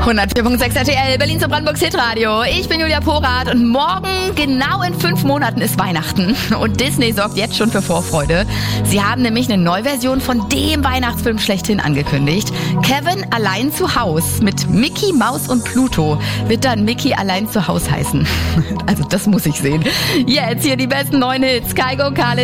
104.6 RTL, Berlin zum Brandenburgs Hitradio. Ich bin Julia Porath und morgen, genau in 5 Monaten, ist Weihnachten. Und Disney sorgt jetzt schon für Vorfreude. Sie haben nämlich eine Neuversion von dem Weihnachtsfilm schlechthin angekündigt. Kevin allein zu Haus mit Mickey, Maus und Pluto wird dann Mickey allein zu Haus heißen. Also das muss ich sehen. Jetzt hier die besten neuen Hits. Kygo, Khaled.